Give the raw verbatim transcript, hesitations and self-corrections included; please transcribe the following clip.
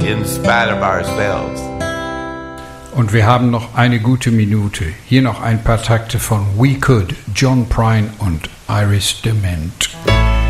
in spite of ourselves. Und wir haben noch eine gute Minute. Hier noch ein paar Takte von We Could, John Prine und Iris DeMent.